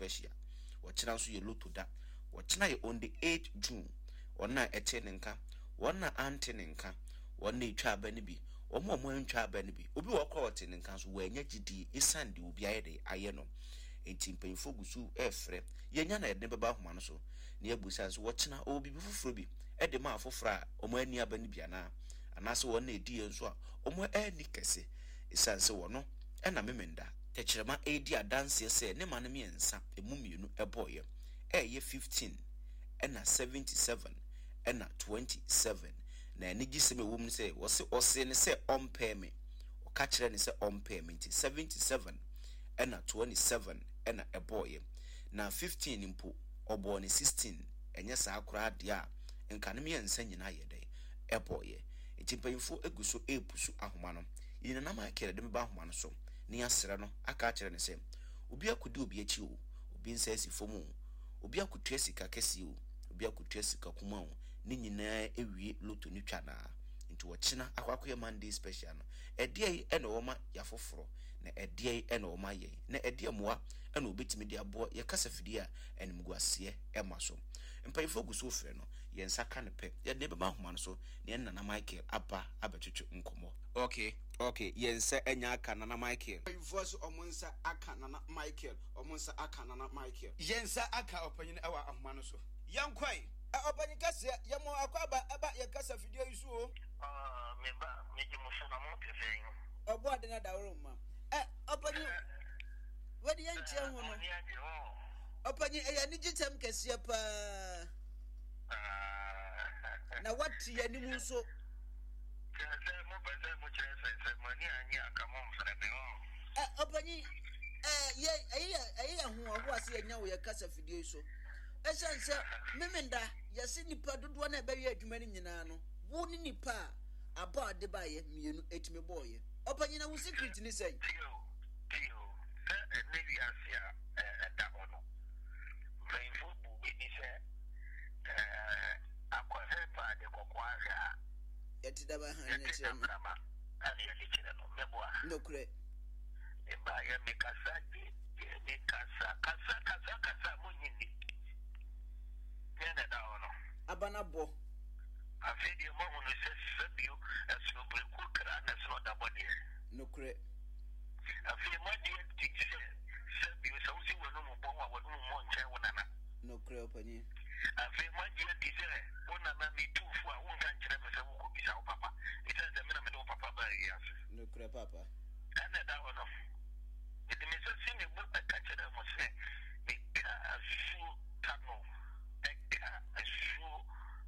special wachina so ye loto da wachina ye on the 8th June onna ete nenka wonna ante nenka wonna etwa aba ne bi omo ntwa aba ne bi obi wokọ wote nenka so wanya gidi isande obi ayede aye no enti mpanyimfo gusu efre yenya na yede beba homa no so ne abusa so wachina obi bifufuro bi ede ma afofra omo ani aba ne bi anase wonna edi enso a omo ani kese isanse wono ena memenda techirema edi adanse se ne maneme ensa emu mienu eboye eye 15 ena 77 ena 27 na eni giseme wom se wose ne se ompay me o ka kire ne se ompay me 77 ena 27 ena eboye na 15 mpo obo ne 16 enye sa akura de a enka ne me ensa nyina yede eboye etimpanyfo eguso epusu ahoma no yina na ma kire de me ba ahoma no so ni asere no aka kire ne se obi akudi obi achi o obi nsa asi fomu obi akutua sika kesi o obi akutua sika kuma o ni nyina ewie loto ni twa na nti wo kina akwakoye Monday special no edie ene wo ma yafoforo na edie ene wo ma ye na edie moa ene obetimi de abo ye kasafidi a ene mguase emaso mpayifo guso ofre no ye nsaka ne pe ye de beba homa no so ne nana Michael abetwetwe nkomo okay yensa enya aka nana Michael voice omunsa aka nana Michael omunsa aka nana Michael yensa aka opanyin ewa ahoma no so yankwai opanyin kase yemo akwaba aba ye kasa video isu o meba meji musona mo pefen obo ade na dawro ma opanyin wadi yanche ho no opanyin eya ni gitem kase pa na wati ya ni mu so opanyi ho ase anya wo yakasa video so esense memenda yase nipa dodo na ebe adwuma ni nyina no wo ni nipa aba ade ba ye mienu etime boye opanyi na wo secret ni say tio maybe asia da ono rain football be ni say akwa hepa de kokwaga yeti daba han ne chema ani ya lichina no meboa no kure eba ya mikasaji kasa munyini yenda da ono abana bo afedi mo hono se sabio aso breku kra na so da body no kure afedi mo die tije sabio so si wono mo bon wa wono mo nche wonana no kure opani afedi mo die tije wonana mi tufu a wonga nchire me se wo ko bisa o papa ita de me na me do papa ba yes no kure papa ana da ono it me so sine mo ka chere mo se me ka su tano eka su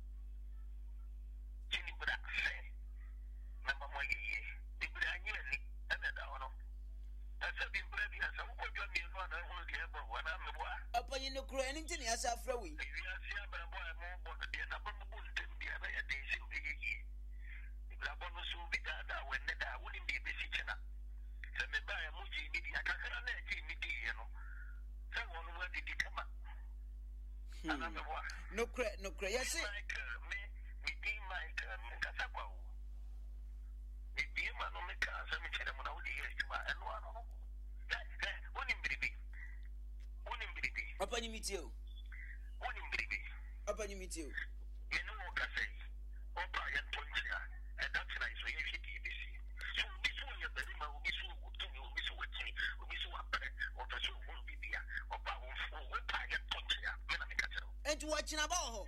chini bra se na mama ye di bra nyeli ana da ono asa bi bra bi asa ko jwa mi no na ho di ebo wana me boa opani no kure ni ntini asa afra wi ya sia bra boa mo bo de na bo mo ntem di aba ya de si bi ye di bra bo no so bi da wenne da woni bi be si chena se me ba ya mo ji mi di akakara na ji mi di ye no se wono wa di kama ana me boa no kure yes me di Michael me kasa kwa o me di ma no me kasa me chere mo na odi ye juma eno ano woni mbiribi opani mitio woni mbiribi opani mitio me no mo kasa yi opa ya ntonchia that's nice so you fit be see so this one ya bari ma obi so wotumi obi so wotini obi so apre opa so won bibia opa opa ya ntonchia me na me kasa enti wachina ba ho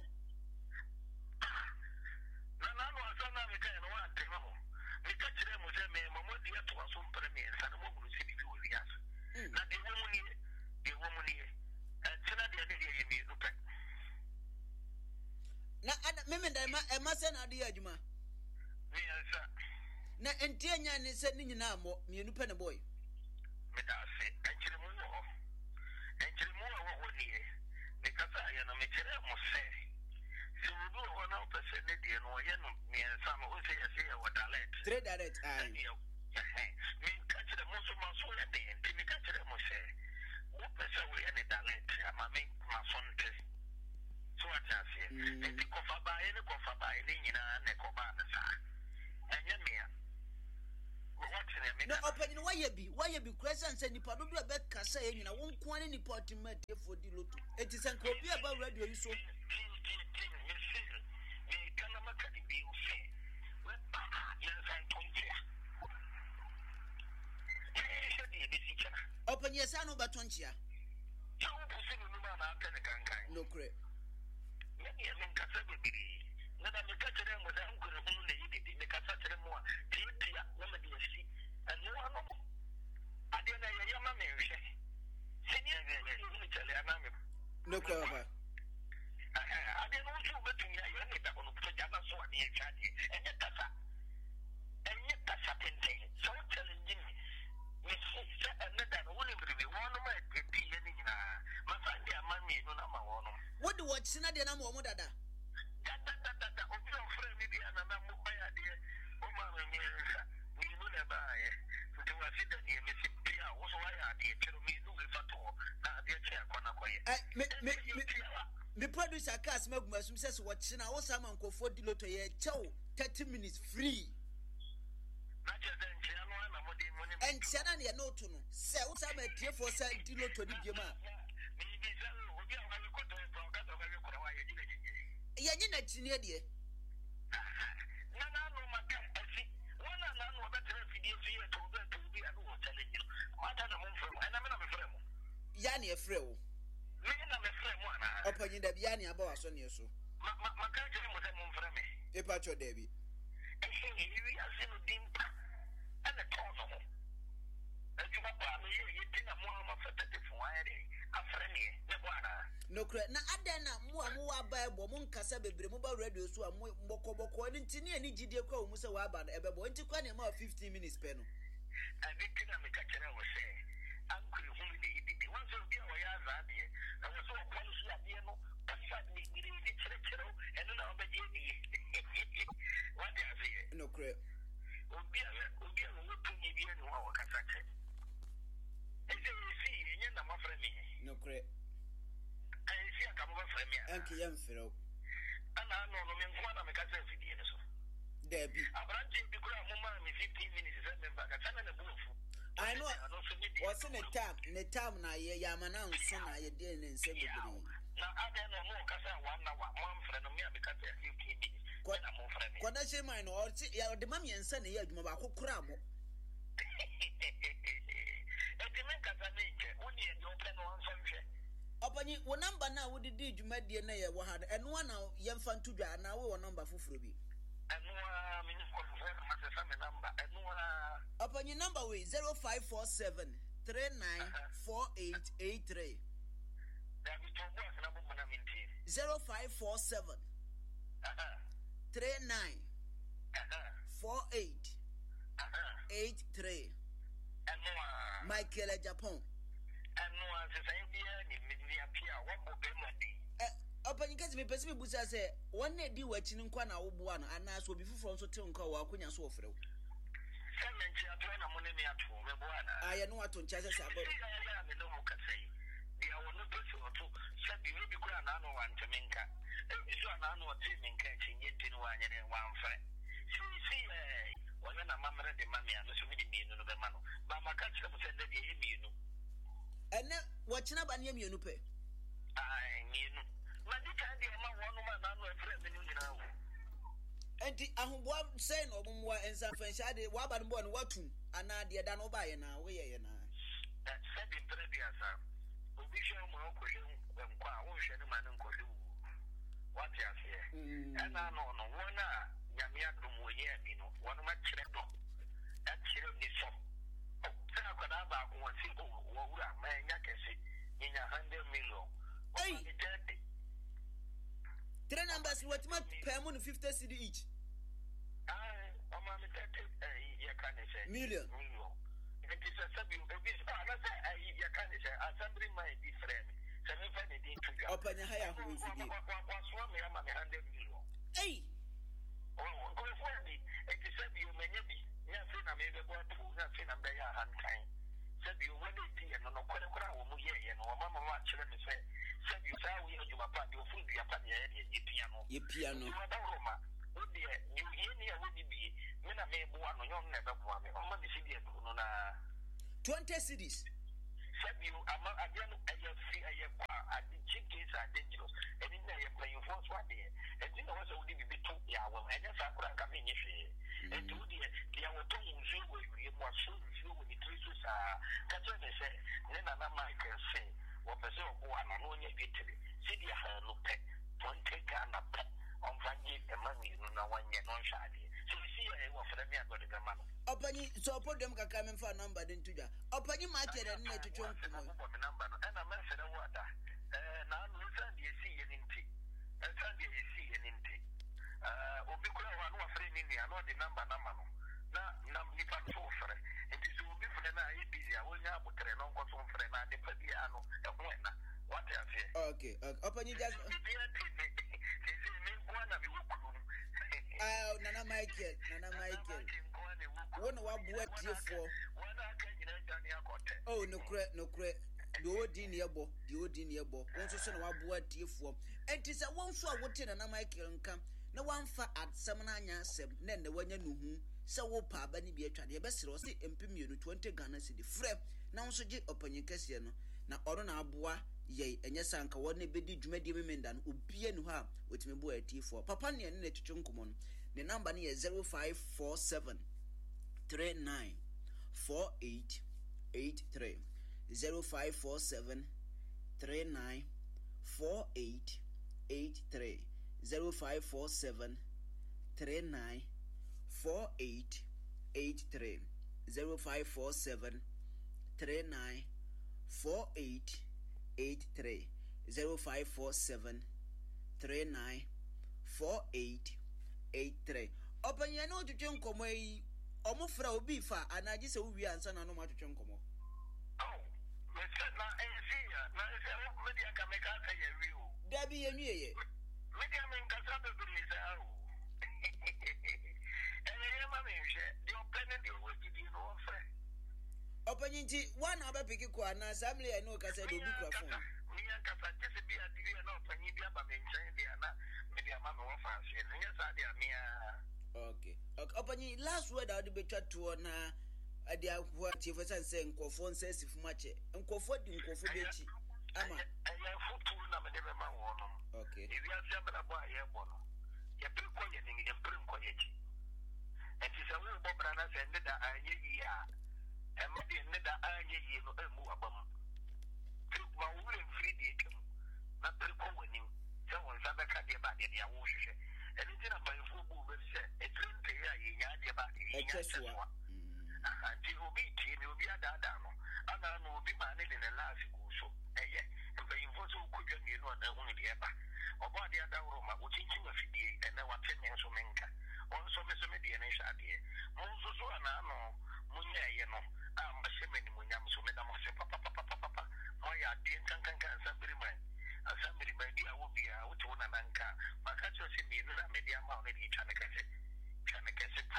na no asana me kai no wa te ho me ka kire mo se me mo di ato aso mpere me nsa no mo mu se bibi wo rias na de wo mu ni tena de ye mi no pe na ada memenda ma se na ade adwuma me ansa na enti anya ni se ni nyina mo mienu pe ne boy me da se enchire mu wo ni me ka sa ya na me kire mo se so do ona opese ne de no ye no me nsa no o se ya se ya wadalet 3 direct ai me ka kire mo so ma so le de enti me ka kire mo se wo pese we ya ne dalet ama me ma sonte so atase enti kofa ba ye ne nyina ne koba na sa enye me ya wo watene me no opani no waye bi crescent se nipa dodo be kasa ye nyina won nkwani ni portment for di loto enti se nka obi aba radio yi so openye sa no batonchia no kre no kre what do what sina de na mo dada me producer cast maguma sum says what sina wo sama nkofo di loto ye chew 30 minutes free and chana ne no to no say wo sama tie for say di loto di biema ya nyi na chinie de ya ne efre wo opanyi da bia ne aba waso ne so e pacho debi no kre na adena mu amu wa bible mu nkasa bebre mu ba radio so amu bokoboko ni ntini ani gidie kwa mu se wa aba na ebebo nti kwa ne ma 15 minutes pe no abitina me kachera wo se ankuri hu ni idide wanzo bia wo ya zaade na wo so kwa su ade no pasa ni ni chere eno na obeje ni what ya say no kre obia wo tu ni bia no wa kasa che ese si nye na mafra mi no kre esi aka mo mafra mi anki yam fero ana no me nko na me kasa fidie ne so debi abrante bi kura mo ma mi 15 minutes se me ba kasa na buofu I know what's in the time na ye yamana nso na ye de ne nse bebre na ade no mo kasa 1 hour mo amfra no me abekasa 15 minutes na mo mfra me koda she man no ya de mam yensa na ye adwuma ba kokora mo etimen kasa ne nche woni e do pe no anso nhwe opanyi wo number na wo didi adwuma die na ye wo ha eno na ye mfa ntudwa na wo number foforo bi eno mi ni ko fo na masesa me number eno opanyi number we 0547 394883 David Tobo na bo na minti 0547 39 48 83 Michael Japan se sai bia ni mi apia wo bo be mo di opanyi kasi me pesi me busa se wonne di wachi nkwa na wo boa no ana so obi fufuro nso te nkwa wa akonya so ofrew semenchi ato na mo ne mi ato me boa na aye no ato ncha se abo ya me no mo kasai dia wo no pesi oto sabi we bi kura na no wa ntemenka e so na no te menka chinye ntini wa nyere wa mfre si wona na mamre de mamia no so mi di mienu no be ma no ba maka chira mo se de ye mienu ene wachina ba ne mienu pe ai mienu ma di kan de ma wono ma na no efre me nyina wo enti ahomboa sei no omwa ensa fansha de wa ba no bo no watu ana de da no ba ye na we ye na sabi predia sa obi hwe mo ko hwe nkwa wo hwe ne ma ne nko hwe what ya say ana no wona nyame adom wo ye bi no wono ma kire do da kire ni so sa ko da ba ko won si wo wura ma nya kese nya 100 million hey 3 numbers what ma pay mo 50 cedi each o ma me 30 ya kan say million it is a sabi obi na say ya kan say assembly my be frame se me fa ne din tuga opanya haya ho isidi wa so me ama me 100 million hey ko fo di it is sabi o menye bi nya fe na me be bo tu nya fe na be ya han kan sabi o wani di no no kora wo mu ye no mama wa kire me say sabi o sa wo ye juma pa di o fu bi apa ne ye piano wa da roma o di ni ye ni ya wo di bi me na me bo ano nyon na be bo ame o ma di si di no na 20 cedis said you ama again AFC ayekwa and the chief case are dangerous and in there playing force one day and you know what would be to ya well and yes akura ka me nyefe and to the our to nzu we mo so nzu we ni trisu sa ka to be say na Michael say what person go ana no nya bitire see the ha no pe don't take na pe on fanye e mami no na wanye no shade so see e wo fra me agode ga mama Opani so podem kaka me fa number den tuja. Opani ma kere na twetwe nkomo. Number no na me se na wada. Na no san de si ye ninti. San de si ye ninti. Obi kura wa no afre ni ni ano de number na ma no. Na nipa so fre. Enti so obi fre na e busy a wonya abotre no nko so fre na de pa bi ano e ho na. What you say? Okay. Opani just Nana Michael. One wa bua tiefo. Oh, no cre. The odin yebo. Won so na wa bua tiefo. Enti se won so a wote Nana Michael nka. Na wan fa adsam na anya asem na ne wanya nuhu. Se wo pa aba ni bi atwa de be sere o se empemienu 20 Ghana cedi frɛ na won so gi opanyin kase no na ɔro na aboa ye enye sanka won ne bedi dwumadi memenda no obie nu ha otime bo atifo papa ne ne twetwe nkomo no ne number ne 0547 39 4883 0547 39 4883 0547 39 4883 0547 39 4883 0547 39 4883 Opanya no twetwe nkomo yi omufra obi fa anaje se wuwi ansa na no ma twetwe nkomo oh me said na ensia na se media ka me ka ka ye wi o dabi ye nwiye media me nka sa be bi se a o ye ma me hwe the open the way di no ofre Opanya nti one abapiki kwa na assembly ya no ka se do bi kwa phone Nia kasa kese bi adi na opanyi bi aba me nchen bi na media ma me wo fa hwe nya sa dia mia Okay. Opany last word I would be chat to na adia what if say nkofo nse sifumache nkofo di nkofo bechi ama ya futu na me debe ma wo no okay ebi asia bela bo aye bo no ya pe ko ye ni ya pe ko ye chi enti se wo bo bra na se ne da anye yi a e ma di ne da anye yi no e mu abam ma wo le free di ekem na pe ko wani se won sa be ka di ba di ya wo hwehwe enti na pa fu bu be se e trente ya ye nya di ba di nya cheswa anti obi ti ni obi ada no ana no obi ma ne de na lafi ku so eye mbe info so ku dwa ni no na hu ni eba obo ade ada woro ma wo chinchin wa fidie ene wa tenne so menka on so me de ne sha de mo so so ana no munya ye no a ma she me ni munya so me da mo se papa mo ya de kan asambiri ma di awo bia wo to na nanka ma ka cho se mi na me dia ma o ne di chane kase pa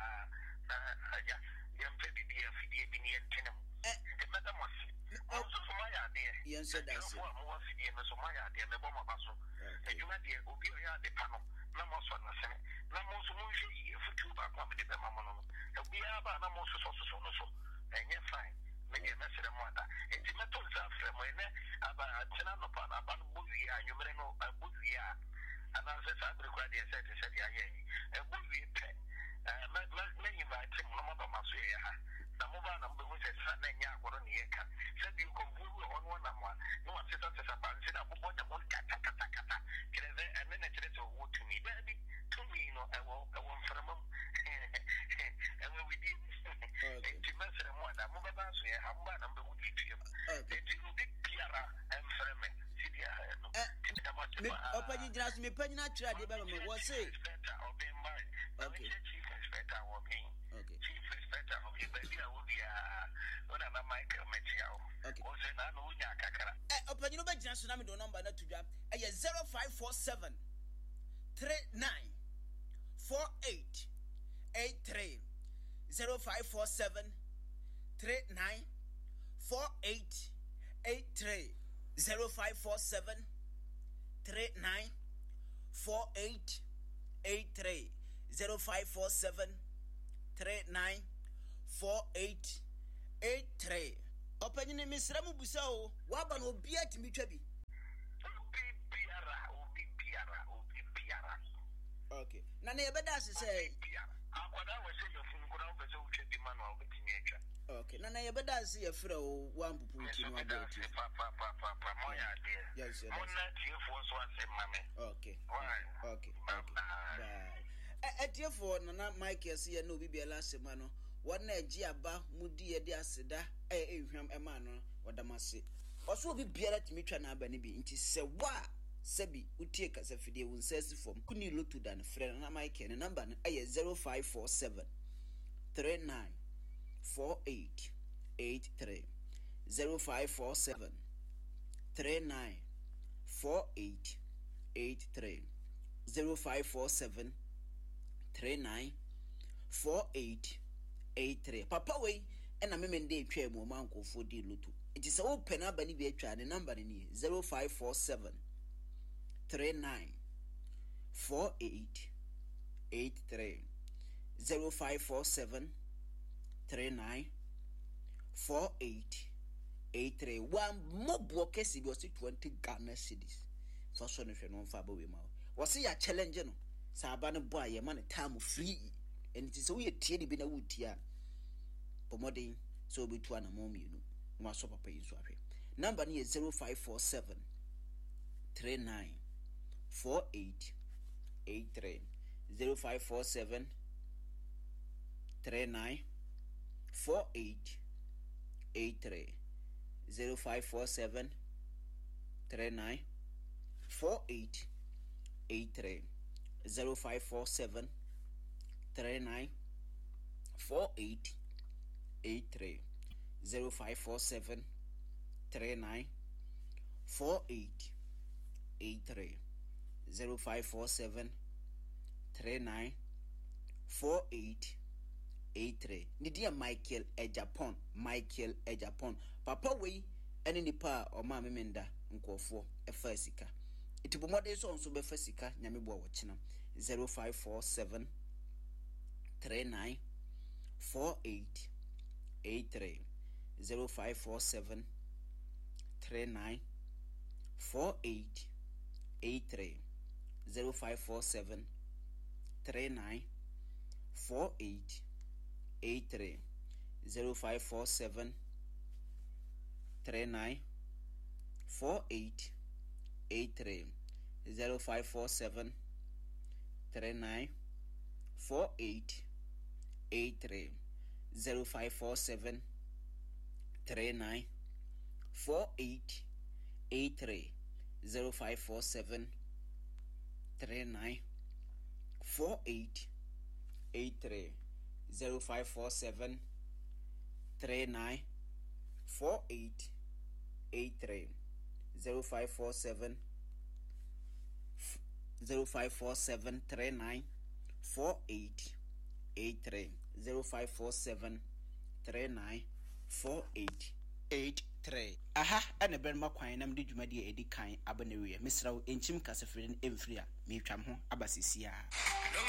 ya mpe bi ya fidie bi ni entene de meda mo si so ma ya de yen so da se mo fidie no so ma ya de me bo ma ba so ejuma de obi o ya de pa no na mo so na se na mo so mo hwe yi futu ba kwa me de be ma mo no obi ya ba na mo so no so enye fine me de na sere mo ada enti meto za fre mo ene aba tena no pa na ba no buzi ya nyumre no buzi ya ana se sa bre kwa de se ya ye buzi pe me invite mo no ba ma so ya ha na mo ba na mo be se sa na nya akoro ne ye ka se bi ko buru ono na mo no wa se sa ba se na bo na mo kata kire ve ene na kire to wo to me baby to me no e wo mframa and we did enti mesere mo da mo ba so ye ha mo ba na mbe wo di tuem enti no bi piara mframa si dia no me opanyi jira so me panyi na tira de ba me wo say okay chief inspector working okay chief inspector of you baby I will be ona na Michael Metiao okay o se na no nya kakara opanyi no ba jira so na me do number na tudwa 0547 39 4883 0547 39 4883 0547 39 4883 0547 39 4883 Opanyine misra mu busa o. Waba no obi atimi twa bi. Obi biara. Okay. Na na yebeda se say. Akwada we say your phone ko na wo pese wo twa bi man wo betimi atwa. Okay. Na yebeda se ye frɛ o wampupu ti no aboti. Pa moya de. Yes, yes. Monna tiefo so ase mame. Okay. Why? Okay. Bye. Etiefo na Mike yesi ye no bibiala asema no. Wana eji aba mudi ye de aseda ehwam ema no wadamase. Oso obi biara timi twa na aba ne bi nti se wa sebi utie kasa fidie won sesi form kuni lotu dan frɛ na Mike ne number no 0547 39 4883 0547 39 4883 0547 39 4883 Papa we ena memende etwa mu mankofo di lotu it is open aba ni bi etwa ne number ni 0547 39 4883 0547 39 4883 one mobo kesi bi osi 20 Ghana cedis for so no hwe no mfa ba we ma wose ya challenge no sa aba no boy ye man time free and it is so ye tie ni bi na wutia pomodin so be to na mom you no so papa yi so ahwe number ni 0547 39 4883 0547 39 4883 0547 39 4883 0547 39 4883 0547 39 4883 0547 39 4883 Nidia Michael Ejapon Papa we ene nipa o ma memenda nkofo efa sika itibomode so nso befa sika nyame bo wo kina 0547 39 4883 0547 39 4883 0547 39 4883 0547 39 4883 0547 39 4883 0547 39 4883 0547 39 4883 0547 39 4883 0547 39 4883 0547 39 4883 aha ana ben makwan nam de dwumade edi kan abanewe misrawo enchim kasefren emfria metwam ho abasisia